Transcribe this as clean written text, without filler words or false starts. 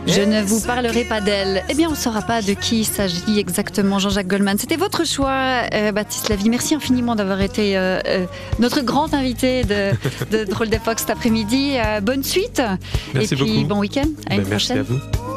Je ne vous parlerai pas d'elle. Eh bien, on ne saura pas de qui il s'agit exactement, Jean-Jacques Goldman. C'était votre choix, Baptiste Lavie. Merci infiniment d'avoir été notre grand invité de Drôle d'époque cet après-midi. Bonne suite. Merci et puis, beaucoup. Bon week-end. À une Merci prochaine. à vous.